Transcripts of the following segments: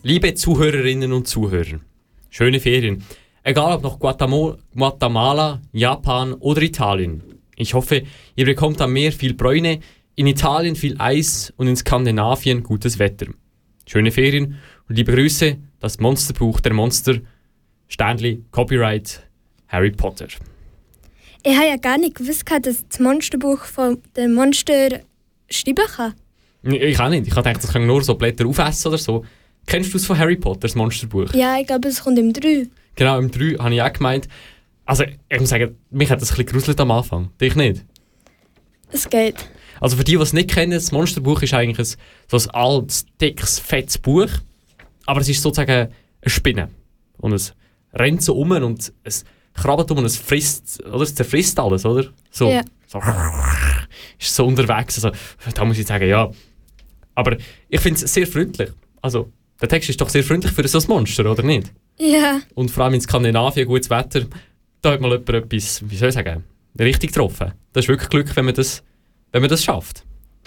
Liebe Zuhörerinnen und Zuhörer, schöne Ferien. Egal ob nach Guatemala, Japan oder Italien. Ich hoffe, ihr bekommt am Meer viel Bräune, in Italien viel Eis und in Skandinavien gutes Wetter. Schöne Ferien und liebe Grüße, das Monsterbuch der Monster, Stanley, Copyright, Harry Potter. Ich habe ja gar nicht gewusst, dass das Monsterbuch von den Monster schreiben kann. Ich auch nicht. Ich dachte, das kann nur so Blätter aufessen oder so. Kennst du es von Harry Potter, das Monsterbuch? Ja, ich glaube, es kommt im 3. Genau, im 3 habe ich auch gemeint. Also, ich muss sagen, mich hat das ein bisschen gruselt am Anfang. Dich nicht? Es geht. Also für die, die es nicht kennen, das Monsterbuch ist eigentlich so ein altes, dickes, fettes Buch. Aber es ist sozusagen eine Spinne. Und es rennt so um und es krabbelt um und es frisst, oder? Es zerfrisst alles, oder? So. Ja. So. Ist so unterwegs. Also, da muss ich sagen, ja. Aber ich finde es sehr freundlich. Also, der Text ist doch sehr freundlich für so ein Monster, oder nicht? Ja. Und vor allem in Skandinavien, gutes Wetter, da hat mal jemand etwas, wie soll ich sagen, richtig getroffen. Das ist wirklich Glück, wenn man das schafft.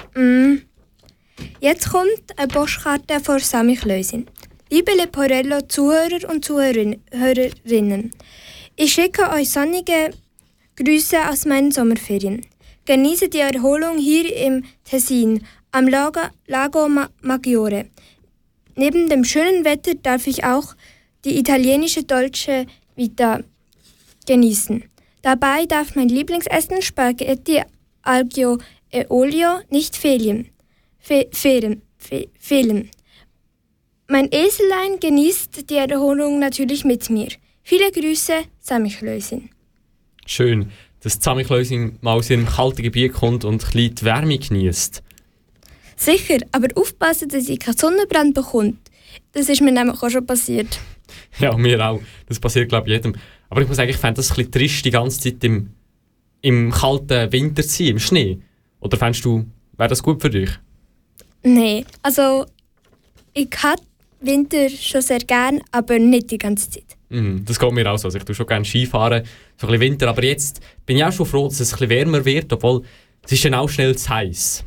Jetzt kommt eine Postkarte von Sami Klösin. Liebe Leporello-Zuhörer und Zuhörerinnen, ich schicke euch sonnige Grüße aus meinen Sommerferien. Genieße die Erholung hier im Tessin, am Lago Maggiore. Neben dem schönen Wetter darf ich auch die italienische Dolce Vita genießen. Dabei darf mein Lieblingsessen Spaghetti Aglio e Olio nicht fehlen. Mein Eselein genießt die Erholung natürlich mit mir. Viele Grüße, Sami Klösin. Schön, dass Sami Klösin mal aus ihrem kalten Gebiet kommt und ein bisschen die Wärme genießt. Sicher, aber aufpassen, dass ich keinen Sonnenbrand bekomme. Das ist mir nämlich auch schon passiert. Ja, mir auch. Das passiert, glaube ich, jedem. Aber ich muss sagen, ich fände das ein bisschen trist, die ganze Zeit im kalten Winter zu sein, im Schnee. Oder fändest du, wäre das gut für dich? Nein, also ich habe Winter schon sehr gern, aber nicht die ganze Zeit. Das geht mir auch so. Also ich tue schon gerne Skifahren, so ein bisschen Winter. Aber jetzt bin ich auch schon froh, dass es ein bisschen wärmer wird, obwohl es ist dann auch schnell zu heiß.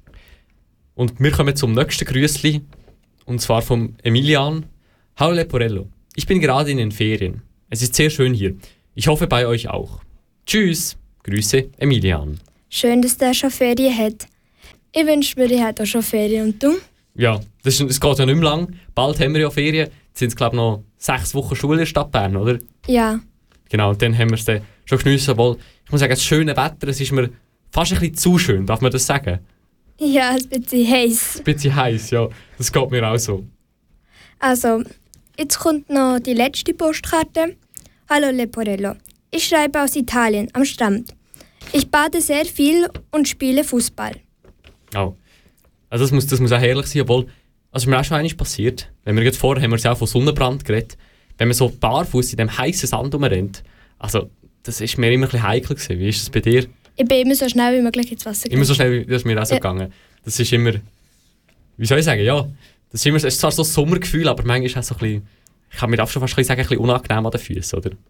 Und wir kommen zum nächsten Grüßli, und zwar vom Emilian. Hallo Leporello, ich bin gerade in den Ferien. Es ist sehr schön hier. Ich hoffe bei euch auch. Tschüss, Grüße Emilian. Schön, dass der schon Ferien hat. Ich wünsche mir, ich hätte auch schon Ferien. Und du? Ja, es geht ja nicht mehr lang. Bald haben wir ja Ferien. Jetzt sind es, glaube ich, noch 6 Wochen Schule in der Stadt Bern, oder? Ja. Genau, dann haben wir es dann schon geniessen. Obwohl, ich muss sagen, das schöne Wetter, es ist mir fast ein bisschen zu schön, darf man das sagen? Ja, ein bisschen heiß. Ein bisschen heiß, ja. Das geht mir auch so. Also, jetzt kommt noch die letzte Postkarte. Hallo Leporello. Ich schreibe aus Italien, am Strand. Ich bade sehr viel und spiele Fußball. Oh. Also das muss auch herrlich sein, obwohl, also ist mir auch schon einmal passiert. Wenn wir jetzt vorher haben wir ja auch von Sonnenbrand geredet. Wenn man so barfuß in dem heißen Sand rumrennt, also das ist mir immer ein bisschen heikel gewesen. Wie ist das bei dir? Ich bin immer so schnell wie möglich ins Wasser gegangen. Immer so schnell, das ist mir auch so gegangen. Das ist immer, wie soll ich sagen, ja, das ist immer, es ist zwar so ein Sommergefühl, aber manchmal ist es auch so ein bisschen, ich kann mir fast sagen, ein bisschen unangenehm an den Füßen, oder?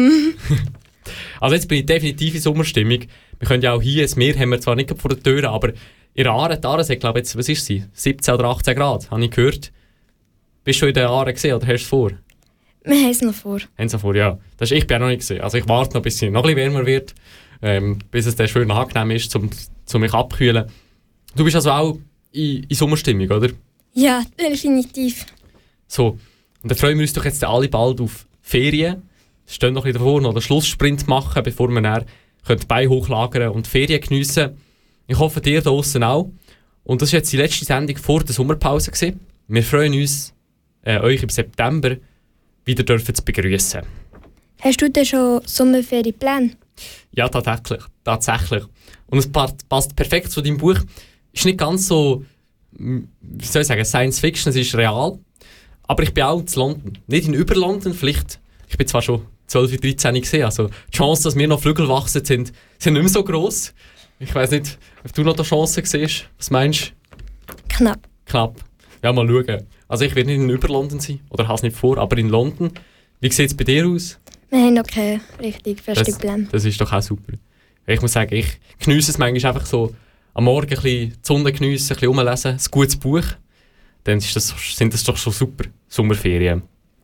Also jetzt bin ich definitiv in Sommerstimmung. Wir können ja auch hier, das Meer haben wir zwar nicht vor der Tür, aber in Aare, die Aare, ich glaube jetzt, was ist sie? 17 oder 18 Grad, habe ich gehört. Bist du schon in der Aare gesehen oder hast du es vor? Wir haben es noch vor. Haben es noch vor, ja. Ich bin auch noch nicht gesehen. Also ich warte noch, bis es noch ein bisschen wärmer wird, bis es dann schön angenehm ist, um mich abkühlen. Du bist also auch in Sommerstimmung, oder? Ja, definitiv. So, und dann freuen wir uns doch jetzt alle bald auf Ferien. Es steht noch ein bisschen davor, noch den Schlusssprint machen, bevor wir dann die Beine hochlagern und Ferien geniessen. Ich hoffe, ihr da draussen auch. Und das war jetzt die letzte Sendung vor der Sommerpause gewesen. Wir freuen uns, euch im September wieder zu begrüßen. Hast du denn schon Sommerferienpläne? Ja, tatsächlich. Und es passt perfekt zu deinem Buch. Ist nicht ganz so, wie soll ich sagen, Science Fiction, es ist real. Aber ich bin auch in London. Nicht in Über-London, vielleicht. Ich bin zwar schon 12, 13 gesehen, also die Chance, dass wir noch Flügel wachsen, sind nicht mehr so gross. Ich weiss nicht, ob du noch die Chance siehst. Was meinst du? Knapp. Ja, mal schauen. Also ich werde nicht in Über-London sein, oder habe es nicht vor, aber in London. Wie sieht es bei dir aus? Wir haben noch keine richtig feste Pläne. Das ist doch auch super. Ich muss sagen, ich geniesse es manchmal einfach so, am Morgen ein bisschen die Sonne geniessen, ein bisschen rumlesen, ein gutes Buch. dann sind das doch schon super Sommerferien.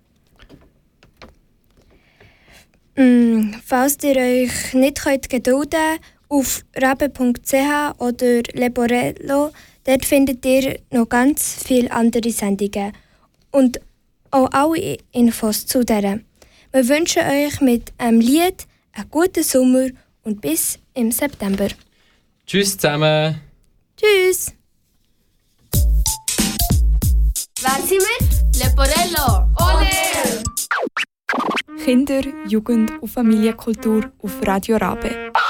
Falls ihr euch nicht gedulden könnt, auf rabe.ch oder Leporello, dort findet ihr noch ganz viele andere Sendungen und auch alle Infos zu denen. Wir wünschen euch mit einem Lied einen guten Sommer und bis im September. Tschüss zusammen! Tschüss! Wer sind wir? Leporello! Ole! Kinder, Jugend und Familienkultur auf Radio Rabe.